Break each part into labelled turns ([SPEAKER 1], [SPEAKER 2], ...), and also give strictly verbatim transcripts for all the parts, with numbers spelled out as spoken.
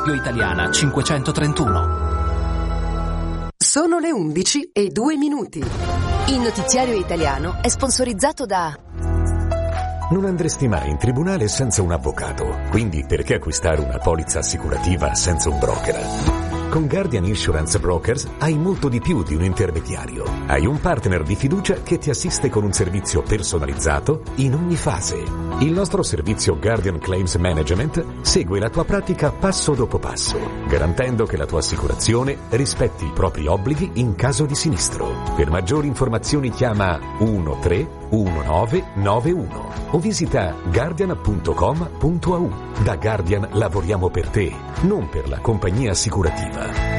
[SPEAKER 1] Radio Italiana cinquecentotrentuno.
[SPEAKER 2] Sono le undici e due minuti. Il notiziario italiano è sponsorizzato da...
[SPEAKER 3] Non andresti mai in tribunale senza un avvocato, quindi perché acquistare una polizza assicurativa senza un broker? Con Guardian Insurance Brokers hai molto di più di un intermediario. Hai un partner di fiducia che ti assiste con un servizio personalizzato in ogni fase. Il nostro servizio Guardian Claims Management segue la tua pratica passo dopo passo, garantendo che la tua assicurazione rispetti i propri obblighi in caso di sinistro. Per maggiori informazioni chiama uno tre uno nove nove uno o visita guardian punto com punto a u. Da Guardian lavoriamo per te, non per la compagnia assicurativa.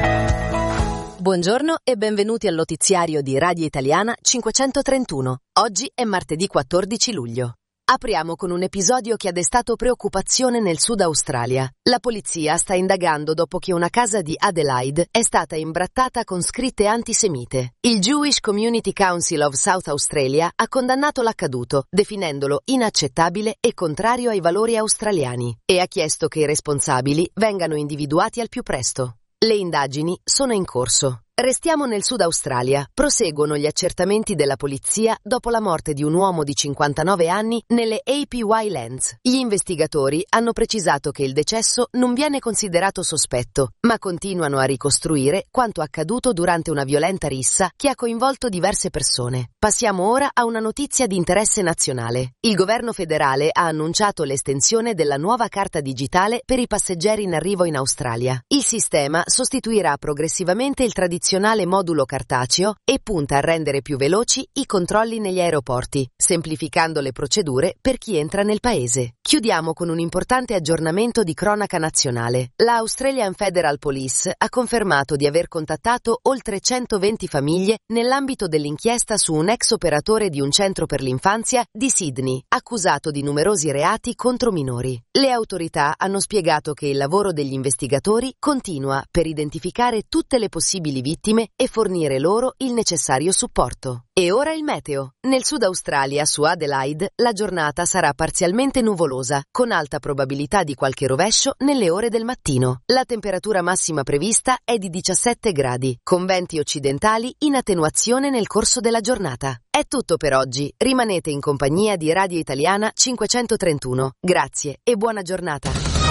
[SPEAKER 2] Buongiorno e benvenuti al notiziario di Radio Italiana cinquecentotrentuno. Oggi è martedì quattordici luglio. Apriamo con un episodio che ha destato preoccupazione nel Sud Australia. La polizia sta indagando dopo che una casa di Adelaide è stata imbrattata con scritte antisemite. Il Jewish Community Council of South Australia ha condannato l'accaduto, definendolo inaccettabile e contrario ai valori australiani, e ha chiesto che i responsabili vengano individuati al più presto. Le indagini sono in corso. Restiamo nel Sud Australia. Proseguono gli accertamenti della polizia dopo la morte di un uomo di cinquantanove anni nelle A P Y Lands. Gli investigatori hanno precisato che il decesso non viene considerato sospetto, ma continuano a ricostruire quanto accaduto durante una violenta rissa che ha coinvolto diverse persone. Passiamo ora a una notizia di interesse nazionale. Il governo federale ha annunciato l'estensione della nuova carta digitale per i passeggeri in arrivo in Australia. Il sistema sostituirà progressivamente il tradizionale modulo cartaceo e punta a rendere più veloci i controlli negli aeroporti, semplificando le procedure per chi entra nel paese. Chiudiamo con un importante aggiornamento di cronaca nazionale. La Australian Federal Police ha confermato di aver contattato oltre centoventi famiglie nell'ambito dell'inchiesta su un ex operatore di un centro per l'infanzia di Sydney, accusato di numerosi reati contro minori. Le autorità hanno spiegato che il lavoro degli investigatori continua per identificare tutte le possibili vittime e fornire loro il necessario supporto. E ora il meteo. Nel Sud Australia, su Adelaide, la giornata sarà parzialmente nuvolosa, con alta probabilità di qualche rovescio nelle ore del mattino. La temperatura massima prevista è di diciassette gradi, con venti occidentali in attenuazione nel corso della giornata. È tutto per oggi. Rimanete in compagnia di Radio Italiana cinquecentotrentuno. Grazie e buona giornata.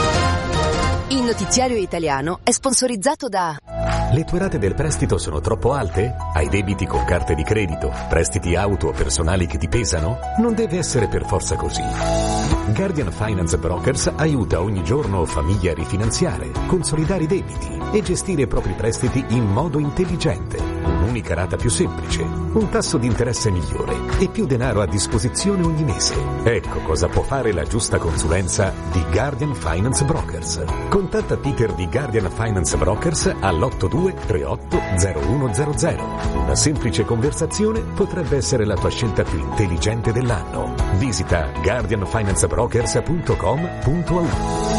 [SPEAKER 2] Il notiziario italiano è sponsorizzato da...
[SPEAKER 3] Le tue rate del prestito sono troppo alte? Hai debiti con carte di credito? Prestiti auto o personali che ti pesano? Non deve essere per forza così. Guardian Finance Brokers aiuta ogni giorno famiglie a rifinanziare, consolidare i debiti e gestire i propri prestiti in modo intelligente. Un'unica rata più semplice, un tasso di interesse migliore e più denaro a disposizione ogni mese. Ecco cosa può fare la giusta consulenza di Guardian Finance Brokers. Contatta Peter di Guardian Finance Brokers all'otto due tre otto zero uno zero zero. Una semplice conversazione potrebbe essere la tua scelta più intelligente dell'anno. Visita guardian finance brokers punto com punto a u.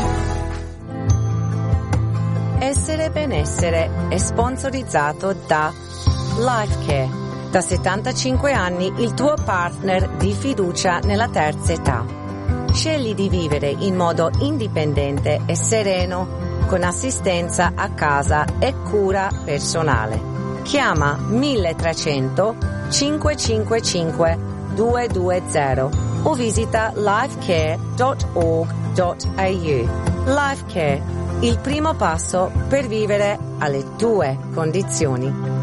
[SPEAKER 4] Essere benessere è sponsorizzato da Lifecare. Da settantacinque anni il tuo partner di fiducia nella terza età. Scegli di vivere in modo indipendente e sereno, con assistenza a casa e cura personale. Chiama uno tre zero zero cinque cinque cinque due due zero o visita lifecare punto org punto a u. Lifecare, il primo passo per vivere alle tue condizioni.